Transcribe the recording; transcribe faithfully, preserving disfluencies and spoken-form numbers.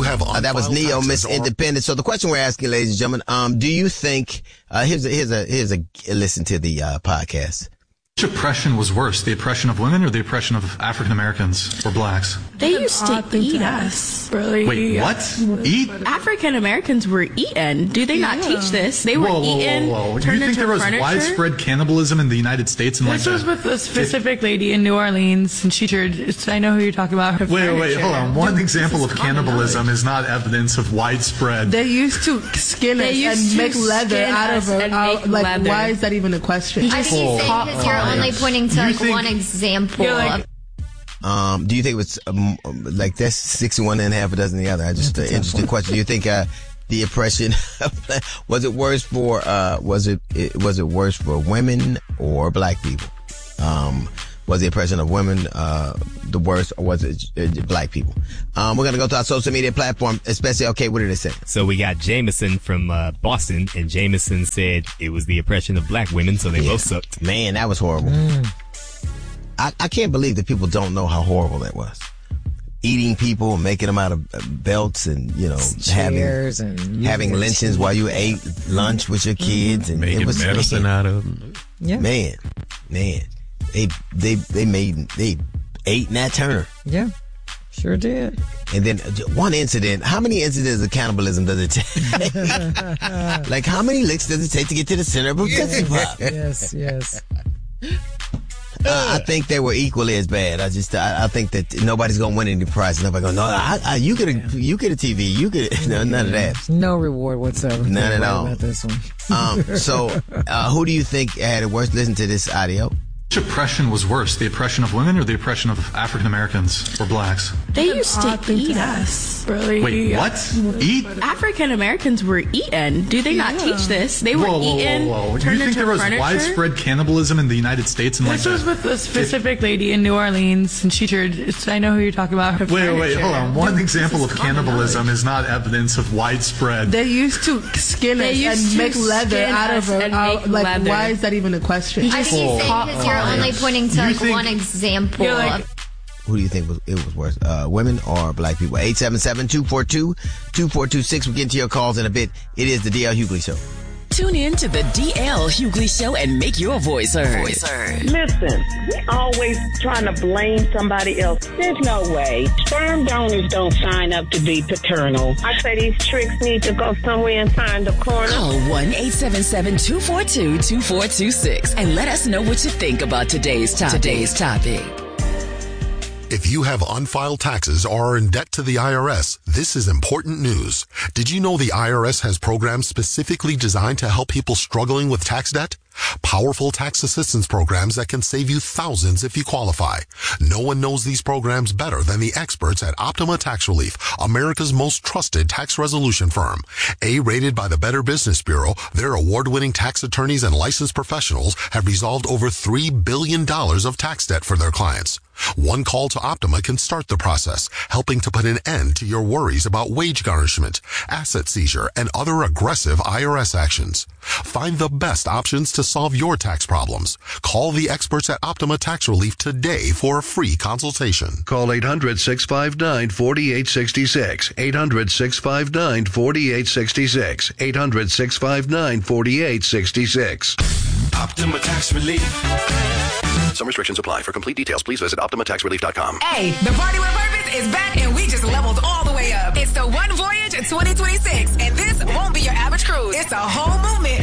have uh, that was Neo, Miss or- Independent. So the question we're asking, ladies and gentlemen, um, do you think, uh, here's a, here's a, here's a, listen to the, uh, podcast. Which oppression was worse, the oppression of women or the oppression of African Americans or blacks? They used to eat us. Really? Wait, what? Eat? African Americans were eaten. Do they yeah. not teach this? They were whoa, whoa, eaten. Whoa, whoa. Do you think there was furniture? widespread cannibalism in the United States? In this like was with a specific lady in New Orleans, and she turned. I know who you're talking about. Wait, wait, wait, hold on. One example of cannibalism is not evidence of widespread. They used to skin us and make leather out of it. Out, like, leather. Why is that even a question? I think he's saying because you're only pointing to like think, one example. Like, um, do you think it was um, like that's sixty-one and a half, a dozen the other? I just uh, interesting question. Do you think uh, the oppression was it worse for uh, was it, it was it worse for women or black people? Um, was the oppression of women uh, the worst, or was it uh, black people? Um, we're gonna go to our social media platform, especially. Okay, what did it say? So we got Jameson from uh, Boston, and Jameson said it was the oppression of black women, so they yeah. both sucked. Man, that was horrible. Mm. I, I can't believe that people don't know how horrible that was. Eating people, making them out of belts, and you know, Chairs having and having lynchings while you ate lunch with your kids, and making it was medicine man, out of them. Yeah, man, man, they they they made they ate Nat Turner. Yeah, sure did. And then one incident. How many incidents of cannibalism does it take? Like how many licks does it take to get to the center of a Tootsie Pop? Yes, yes. Uh, I think they were equally as bad. I just, I, I think that nobody's gonna win any prizes. Nobody gonna, no, I, I, you get a, you get a T V, you get a, no, none of that. No reward whatsoever. None at all. About this one. um, so, uh, who do you think had it worse? Listen to this audio. Which oppression was worse, the oppression of women or the oppression of African Americans or blacks? They used to eat us. Really? Wait, what? Eat? African Americans were eaten. Do they yeah. not teach this? They were whoa, whoa, eaten. Whoa, whoa, whoa. Do you think there was furniture? widespread cannibalism in the United States? In this like was with a specific lady in New Orleans, and she turned. I know who you're talking about. Wait, wait, wait, hold on. One example of cannibalism is not evidence of widespread. They used to skin they us and make leather out of it. Out, like, leather. Why is that even a question? I think he's saying because you're only pointing to like think, one example. Like, who do you think was, it was worse, uh, women or black people? eight seven seven, two four two, two four two six. We'll get into your calls in a bit. It is the D L Hughley Show. Tune in to the D L Hughley Show and make your voice heard. Voice heard. Listen, we always trying to blame somebody else. There's no way. Sperm donors don't sign up to be paternal. I say these tricks need to go somewhere and find a corner. Call one eight seven seven, two four two, two four two six and let us know what you think about today's topic. Today's topic. If you have unfiled taxes or are in debt to the I R S, this is important news. Did you know the I R S has programs specifically designed to help people struggling with tax debt? Powerful tax assistance programs that can save you thousands if you qualify. No one knows these programs better than the experts at Optima Tax Relief, America's most trusted tax resolution firm. A-rated by the Better Business Bureau, their award-winning tax attorneys and licensed professionals have resolved over three billion dollars of tax debt for their clients. One call to Optima can start the process, helping to put an end to your worries about wage garnishment, asset seizure, and other aggressive I R S actions. Find the best options to solve your tax problems. Call the experts at Optima Tax Relief today for a free consultation. Call eight hundred, six five nine, four eight six six. eight hundred, six five nine, four eight six six. eight hundred, six five nine, four eight six six. Optima Tax Relief. Some restrictions apply. For complete details, please visit Optima Tax Relief dot com. Hey, the Party with Purpose is back and we just leveled all the way up. It's the One Voyage twenty twenty-six, and this won't be your average cruise. It's a whole movement